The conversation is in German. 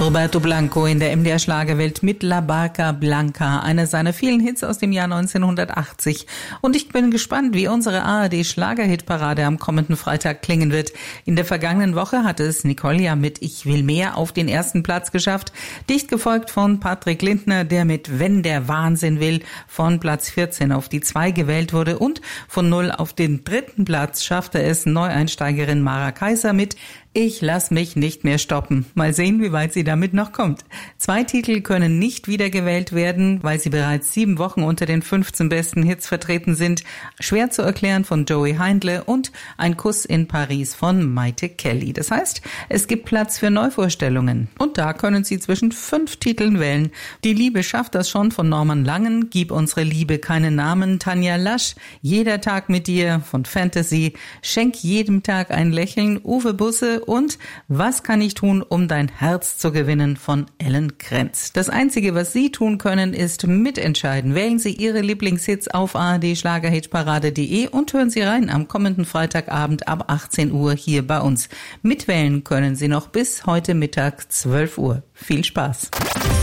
Roberto Blanco in der MDR Schlagerwelt mit La Barca Blanca, einer seiner vielen Hits aus dem Jahr 1980. Und ich bin gespannt, wie unsere ARD Schlagerhitparade am kommenden Freitag klingen wird. In der vergangenen Woche hatte es Nicole ja mit Ich will mehr auf den ersten Platz geschafft, dicht gefolgt von Patrick Lindner, der mit Wenn der Wahnsinn will von Platz 14 auf die 2 gewählt wurde, und von 0 auf den 3. Platz schaffte es Neueinsteigerin Mara Kaiser mit Ich lass mich nicht mehr stoppen. Mal sehen, wie weit sie damit noch kommt. 2 Titel können nicht wiedergewählt werden, weil sie bereits 7 Wochen unter den 15 besten Hits vertreten sind. Schwer zu erklären von Joey Heindle und Ein Kuss in Paris von Maite Kelly. Das heißt, es gibt Platz für Neuvorstellungen. Und da können Sie zwischen 5 Titeln wählen. Die Liebe schafft das schon von Norman Langen, Gib unsere Liebe keinen Namen, Tanja Lasch, Jeder Tag mit dir von Fantasy, Schenk jedem Tag ein Lächeln, Uwe Busse und Was kann ich tun, um dein Herz zu gewinnen von Ellen Krenz. Das Einzige, was Sie tun können, ist mitentscheiden. Wählen Sie Ihre Lieblingshits auf ardschlagerhitparade.de und hören Sie rein am kommenden Freitagabend ab 18 Uhr hier bei uns. Mitwählen können Sie noch bis heute Mittag 12 Uhr. Viel Spaß.